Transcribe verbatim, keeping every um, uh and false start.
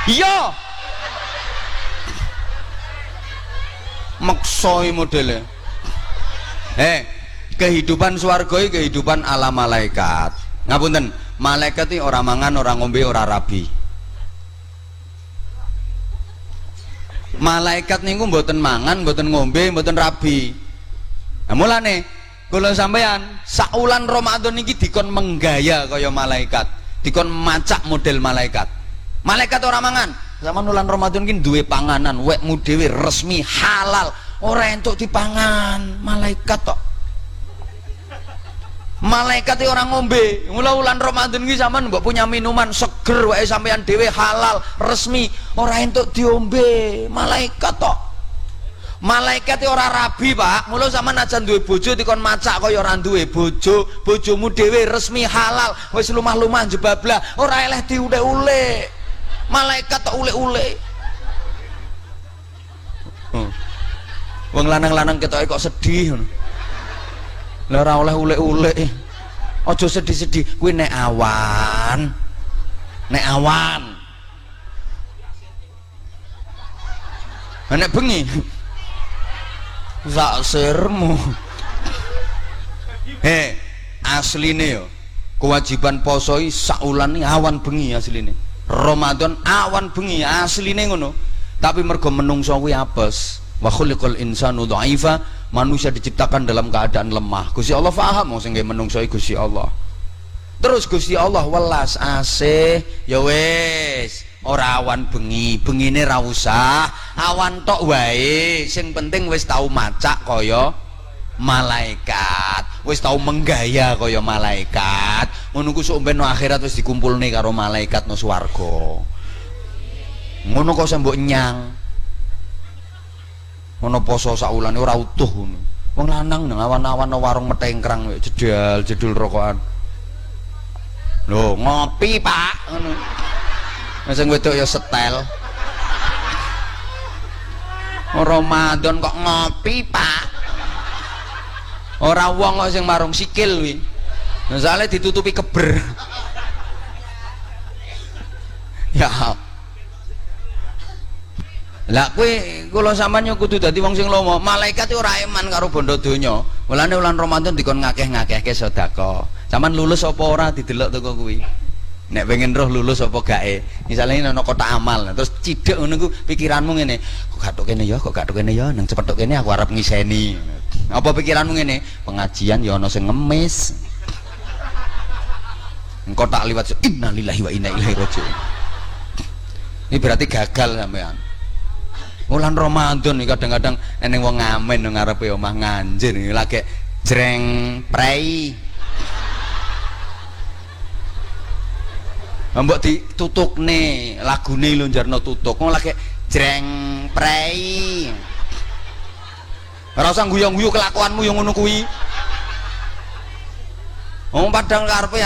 iya maksoi modele. Eh kehidupan swarga iki kehidupan ala malaikat. Ngapunten, malaikat iki ora mangan, ora ngombe, ora rabi. Malaikat niku mboten mangan, mboten ngombe, mboten rabi. Nah mulane kula sampeyan saulan Ramadan iki dikon menggaya kaya malaikat, dikon macak model malaikat. Malaikat ora mangan, zaman bulan Ramadan ki duwe panganan, wekmu dhewe resmi halal, ora entuk dipangan, malaikat tok. Malaikat ora ngombe, mula bulan Ramadan ki sampean mbok punya minuman seger wae sampean dhewe halal, resmi, ora entuk diombe, malaikat tok. Malaikat ora rabi, Pak. Mula sampean aja duwe bojo dikon macak kaya ora duwe bojo, bojomu dhewe resmi halal, wis lumah-lumah jebablah, ora eleh diule-ule. Malaikat tok ule-ule. Hmm. Wong lanang-lanang ketoke kok sedih ngono. Lah ora oleh ule-ule. Aja sedih-sedih, kuwi nek awan. Nek awan. Nek bengi. Sak sirmu. He, asline yo. Kewajiban poso iki saulan iki awan bengi asline. Ramadan awan bengi asline ngono. Tapi mergo menungso kuwi apes. Wa khuliqal insanu dhaifa, manusia diciptakan dalam keadaan lemah. Gusti Allah paham wong sing menungso Gusti Allah. Terus Gusti Allah welas asih, ya wis, ora awan bengi, bengine ra usah, awan tok wae. Sing penting wis tau macak kaya malaikat, wis tau menggaya kaya malaikat. Ngono ku sok ben akhirat wis dikumpulne karo malaikat no swarga. Ngono kok sembok nyang. Ono poso saulane ora utuh ngono. Wong lanang nang awan-awan nang warung metengkrang jedal jedul rokokan. Lho, ngopi, Pak, ngono. Sing wedok ya setel. Ramadan kok ngopi, Pak. Ora wong kok sing marung sikil kuwi. Nah, soalnya ditutupi keber. Ya. Lah kowe kula sampean yo kudu dadi wong sing lomo. Malaikat ora eman karo bondo donya. Mulane wulan Ramadan dikon ngakeh-ngakehke sedekah. Sampean lulus apa ora didelok teko kuwi. Nek pengen roh lulus apa gae. Misalnya ana kotak amal, terus cidek ngono ku pikiranmu ngene, kok gak tok kene ya, kok gak tok kene ya, nang cepet tok kene aku arep ngiseni. Apa pikiranmu ngene? Pengajian ya ana sing ngemis. Engko tak liwat innalillahi wa inna ilaihi raji'un. Ini berarti gagal sampean. Wulan Ramadan iki kadang-kadang eneng wong ngamen nang ngarepe omah nganjir iki lagi jreng prei. Mbok ditutukne lagune Lonjarno tutuk. Wong lagi jreng prei. Ora usah guyu-guyu kelakuanmu yang ngono kuwi. Wong padang karepe